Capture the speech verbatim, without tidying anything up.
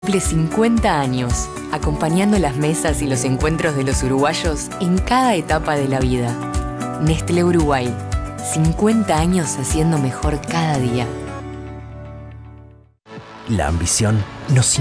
Cumple cincuenta años, acompañando las mesas y los encuentros de los uruguayos en cada etapa de la vida. Nestlé Uruguay, cincuenta años haciendo mejor cada día. La ambición nos